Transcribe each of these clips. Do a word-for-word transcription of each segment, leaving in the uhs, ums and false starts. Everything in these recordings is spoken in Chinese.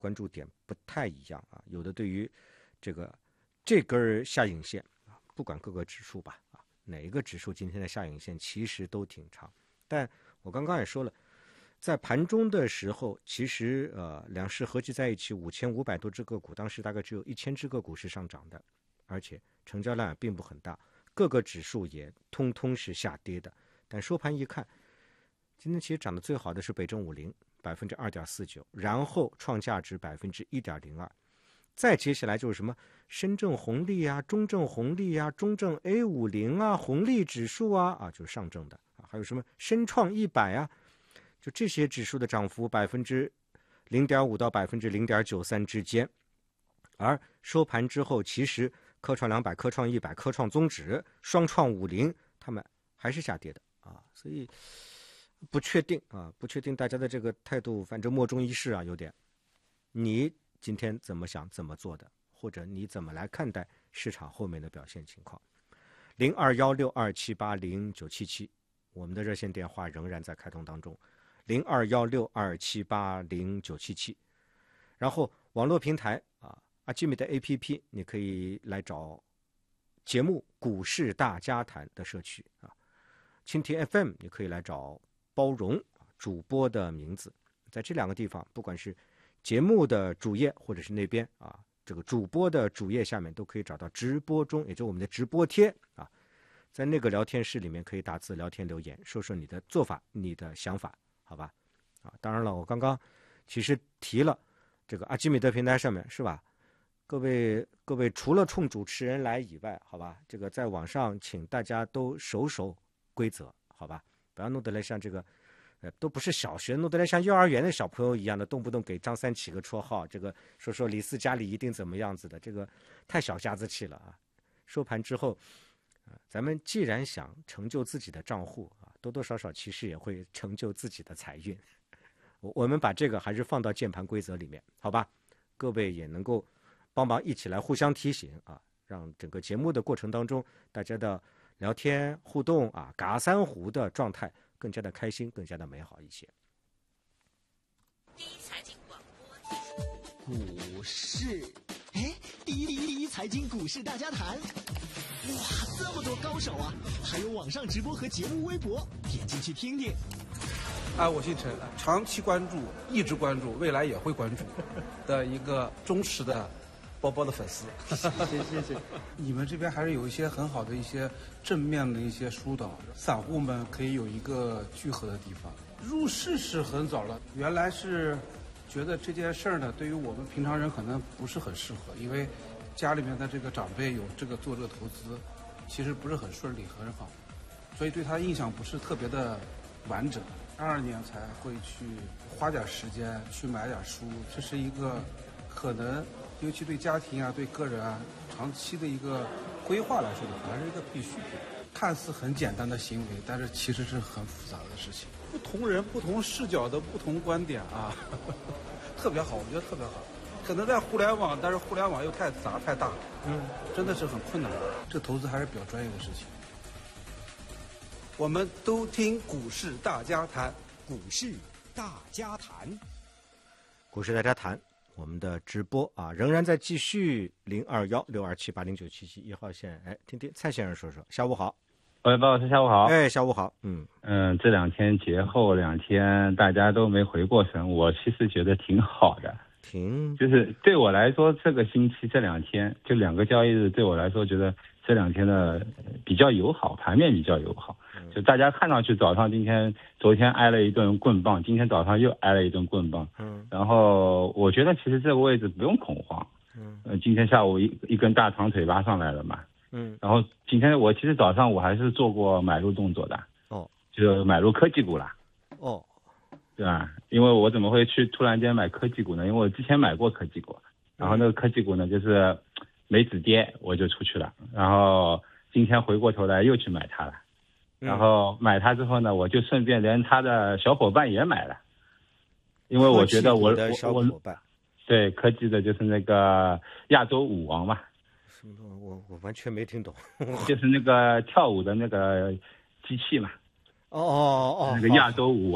关注点不太一样啊，有的对于这个这根下影线啊，不管各个指数吧啊，哪一个指数今天的下影线其实都挺长，但我刚刚也说了，在盘中的时候，其实呃两市合计在一起五千五百多只个股，当时大概只有一千只个股是上涨的，而且成交量也并不很大，各个指数也通通是下跌的。但收盘一看，今天其实涨得最好的是北证五零百分之二点四九，然后创价值百分之一点零二，再接下来就是什么深证红利啊、中证红利啊、中证 A 五十 啊、红利指数啊啊，就是上证的啊，还有什么深创一百啊，就这些指数的涨幅百分之零点五到百分之零点九三之间。而收盘之后，其实科创两百、科创一百、科创综指、双创五零，他们还是下跌的啊，所以不确定啊，不确定大家的这个态度，反正莫衷一是啊，有点。你今天怎么想、怎么做的，或者你怎么来看待市场后面的表现情况？零二幺六二七八零九七七，我们的热线电话仍然在开通当中，零二幺六二七八零九七七。然后网络平台啊，阿基米的 A P P， 你可以来找节目《股市大家谈》的社区啊，蜻蜓 F M 你可以来找包容主播的名字，在这两个地方，不管是节目的主页或者是那边啊，这个主播的主页下面都可以找到直播中，也就是我们的直播贴啊，在那个聊天室里面可以打字聊天留言，说说你的做法、你的想法，好吧？啊，当然了，我刚刚其实提了这个阿基米德平台上面是吧？各位各位，除了冲主持人来以外，好吧，这个在网上请大家都守守规则，好吧？不要弄得来像这个。呃，都不是小学，弄得来像幼儿园的小朋友一样的，动不动给张三起个绰号，这个说说李四家里一定怎么样子的，这个太小家子气了啊！收盘之后，呃，咱们既然想成就自己的账户啊，多多少少其实也会成就自己的财运。我我们把这个还是放到键盘规则里面，好吧？各位也能够帮忙一起来互相提醒啊，让整个节目的过程当中，大家的聊天互动啊，嘎三胡的状态更加的开心，更加的美好一些。 第一财经广播， 股市，哎，第一第一第一财经股市大家谈，哇，这么多高手啊！还有网上直播和节目微博，点进去听听。 啊，我姓陈，长期关注，一直关注，未来也会关注的一个忠实的包包的粉丝。 谢谢谢谢。你们这边还是有一些很好的一些正面的一些疏导，散户们可以有一个聚合的地方。入市是很早了，原来是觉得这件事儿呢，对于我们平常人可能不是很适合，因为家里面的这个长辈有这个做这个投资，其实不是很顺利很好，所以对他印象不是特别的完整。二二年才会去花点时间去买点书，这是一个可能尤其对家庭啊对个人啊长期的一个规划来说的话，还是一个必需品。看似很简单的行为，但是其实是很复杂的事情。不同人不同视角的不同观点啊，呵呵特别好，我觉得特别好。可能在互联网，但是互联网又太杂太大，嗯，真的是很困难。这投资还是比较专业的事情。 我们都听股市大家谈， 股市大家谈， 股市大家谈，我们的直播啊仍然在继续，零二幺六二七八零九七七一号线，哎，听听蔡先生说说，下午好。 喂，包老师，下午好。 哎，下午好。嗯嗯，这两天节后两天大家都没回过神，我其实觉得挺好的。 挺就是对我来说，这个星期这两天就两个交易日，对我来说觉得这两天的比较友好，盘面比较友好。就大家看上去早上今天昨天挨了一顿棍棒，今天早上又挨了一顿棍棒。嗯。然后我觉得其实这个位置不用恐慌。嗯。呃，今天下午一一根大长腿拉上来了嘛。嗯。然后今天我其实早上我还是做过买入动作的。哦。就买入科技股啦。哦。对吧？因为我怎么会去突然间买科技股呢？因为我之前买过科技股，然后那个科技股呢就是没止跌我就出去了，然后今天回过头来又去买它了，然后买它之后呢，我就顺便连他的小伙伴也买了，因为我觉得我我我对科技的就是那个亚洲舞王嘛。 什么？我我完全没听懂。 就是那个跳舞的那个机器嘛。 哦哦哦， 那个亚洲舞王。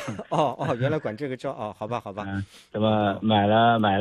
哦哦，原来管这个叫哦，好吧好吧。 嗯，怎么买了买了。